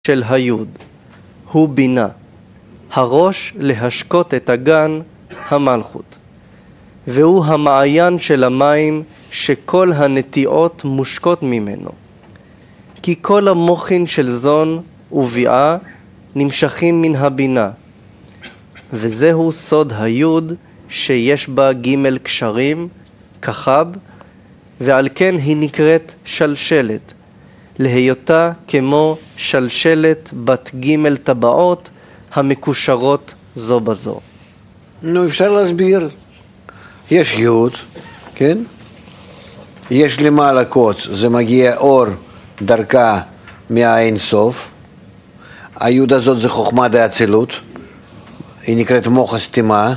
של היוד הוא בינה, הראש להשקות את הגן המלכות, והוא המעיין של המים שכל הנטיעות מושקות ממנו, כי כל המוחין של זון וביעה נמשכים מן הבינה, וזהו סוד היוד שיש בה ג' קשרים כחב, ועל כן היא נקראת שלשלת, להיותה כמו שלשלת בת ג' טבעות המקושרות זו בזו. נו, אפשר להסביר. יש יוד, כן? יש למעלה קוץ, זה מגיע אור דרכה מהאין סוף. היוד הזאת זה חוכמה דאצילות, היא נקראת מוח הסתימה,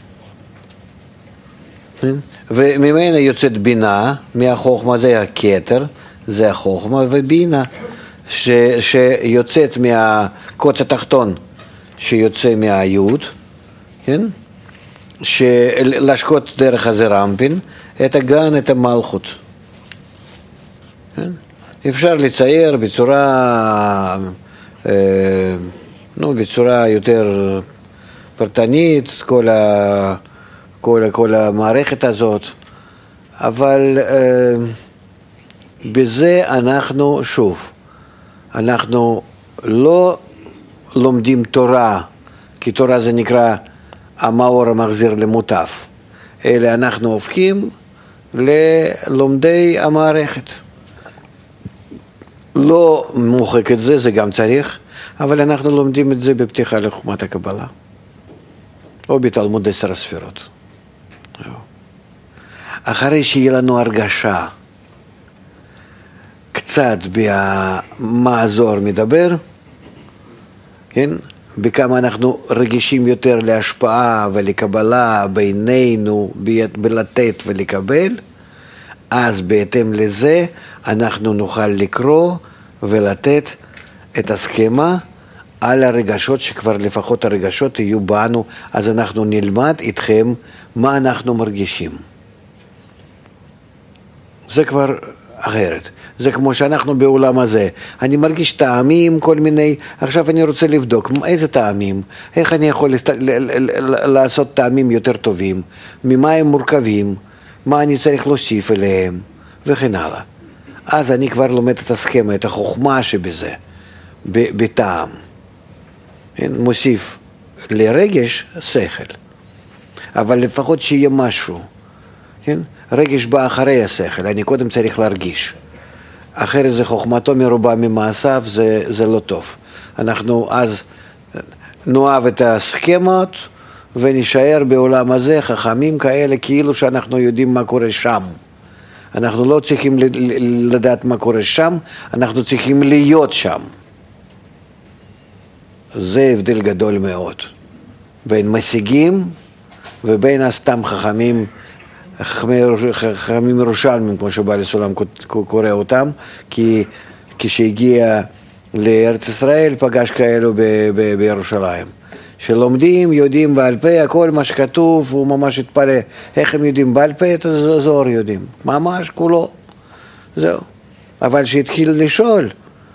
וממנה יוצאת בינה, מהחוכמה זה הכתר, זה החוכמה, ובינה שיוצאת מהקוץ התחתון שיוצא מהיוד, כן? להשקות דרך הזרמפין את הגן, את המלכות. כן? אפשר לצייר בצורה יותר פרטנית כל המערכת הזאת, אבל בזה אנחנו לא לומדים תורה, כי תורה זה נקרא המאור המחזיר למוטף, אלא אנחנו הופכים ללומדי המערכת. לא מוחק את זה, זה גם צריך, אבל אנחנו לומדים את זה בפתיחה לחוכמת הקבלה, או בתלמוד 10 הספירות. אחרי שיהיה לנו הרגשה קצת במה הזוהר מדבר, כן? בכמה אנחנו רגישים יותר להשפעה ולקבלה בינינו, בלתת ולקבל, אז בהתאם לזה אנחנו נוכל לקרוא ולתת את הסכמה על הרגשות, שכבר לפחות הרגשות יהיו בנו, אז אנחנו נלמד איתכם מה אנחנו מרגישים. זה כבר אחרת. זה כמו שאנחנו בעולם הזה. אני מרגיש טעמים, כל מיני, עכשיו אני רוצה לבדוק איזה טעמים, איך אני יכול לעשות טעמים יותר טובים, ממה הם מורכבים, מה אני צריך להוסיף אליהם, וכן הלאה. אז אני כבר לומד את הסכמה, את החוכמה שבזה, בטעם. מוסיף לרגש שכל. אבל לפחות שיהיה משהו. כן? רגש בא אחרי השכל, אני קודם צריך להרגיש. אחרת זה חוכמתו מרובה ממעשיו, זה לא טוב. אנחנו אז נאהב את הסכמות ונשאר בעולם הזה חכמים כאלה כאילו שאנחנו יודעים מה קורה שם. אנחנו לא צריכים לדעת מה קורה שם, אנחנו צריכים להיות שם. זה הבדל גדול מאוד בין משיגים ובין הסתם חכמים ירושלמים, כמו שבעל הסולם קורא אותם, כי כשהגיע לארץ ישראל פגש כאלו בירושלים, שלומדים, יודעים בעל פה, הכל מה שכתוב, הוא ממש התפלא, איך הם יודעים בעל פה, את הזוהר יודעים, ממש כולו, זהו. אבל שהתחיל לשאול,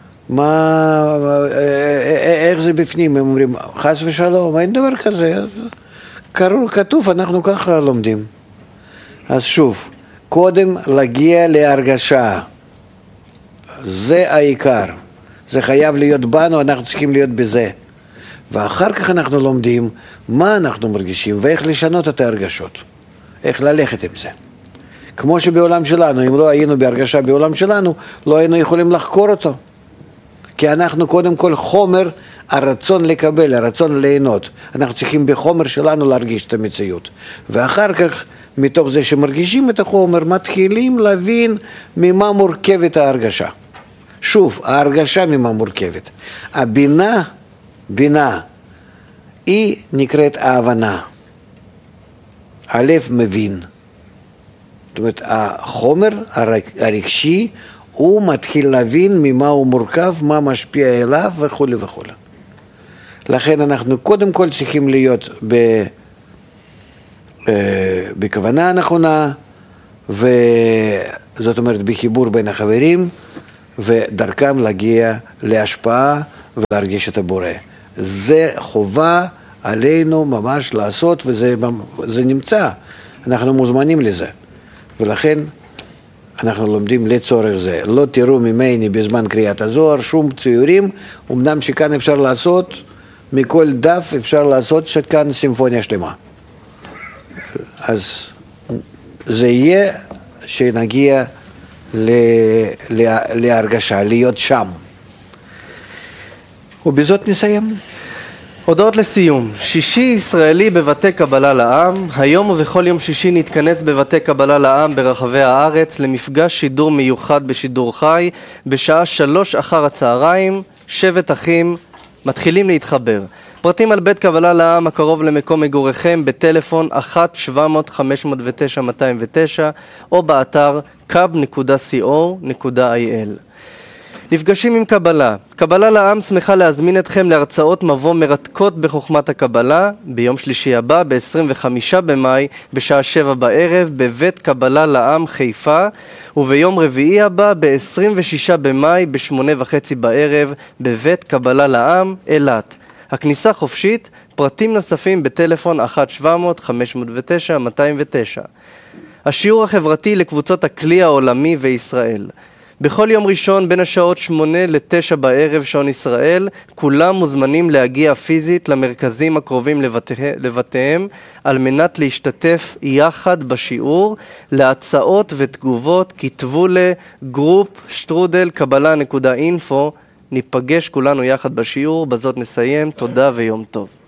איך זה בפנים, הם אומרים, חס ושלום, אין דבר כזה, כתוב, אנחנו ככה לומדים. אז שוב, קודם להגיע להרגשה, זה העיקר, זה חייב להיות בנו, אנחנו צריכים להיות בזה. ואחר כך אנחנו לומדים מה אנחנו מרגישים ואיך לשנות את ההרגשות, איך ללכת עם זה. כמו שבעולם שלנו, אם לא היינו בהרגשה בעולם שלנו, לא היינו יכולים לחקור אותו. כי אנחנו קודם כל חומר, הרצון לקבל, הרצון ליהנות. אנחנו צריכים בחומר שלנו להרגיש את המציאות. ואחר כך, מתוך זה שמרגישים את החומר, מתחילים להבין ממה מורכבת ההרגשה. שוב, ההרגשה ממה מורכבת. בינה, היא נקראת ההבנה. הלב מבין. זאת אומרת, החומר הרגשי, הוא מתחיל להבין ממה הוא מורכב, מה משפיע אליו וכו' וכו'. לכן אנחנו קודם כל צריכים להיות בכוונה הנכונה, וזאת אומרת בחיבור בין החברים, ודרכם להגיע להשפעה ולהרגיש את הבורא. זה חובה עלינו ממש לעשות, וזה נמצא. אנחנו מוזמנים לזה. ולכן אנחנו לומדים לצורך זה. לא תראו ממני בזמן קריאת הזוהר שום ציורים, אמנם שכאן אפשר לעשות, מכל דף אפשר לעשות שכאן סימפוניה שלמה. אז זה יהיה שנגיע להרגשה, להיות שם. ובזאת נסיים. הודעות לסיום. שישי ישראלי בבתי קבלה לעם. היום ובכל יום שישי נתכנס בבתי קבלה לעם ברחבי הארץ למפגש שידור מיוחד בשידור חי בשעה 3 אחר הצהריים. שבט אחים מתחילים להתחבר. פרטים על בית קבלה לעם הקרוב למקום מגוריכם בטלפון 1-700-509-209 או באתר kab.co.il. נפגשים עם קבלה. קבלה לעם שמחה להזמין אתכם להרצאות מבוא מרתקות בחוכמת הקבלה ביום שלישי הבא ב-25 במאי בשעה 7 בערב בבית קבלה לעם חיפה, וביום רביעי הבא ב-26 במאי ב-8:30 בערב בבית קבלה לעם אילת. הכניסה חופשית, פרטים נוספים בטלפון 1-700-509-209. השיעור החברתי לקבוצות הכלי העולמי וישראל. בכל יום ראשון בין השעות 8 ל-9 בערב שעון ישראל, כולם מוזמנים להגיע פיזית למרכזים הקרובים לבתיהם על מנת להשתתף יחד בשיעור. להצעות ותגובות כתבו לגרופ@kabala.info. ניפגש כולנו יחד בשיעור. בזאת נסיים. תודה ויום טוב.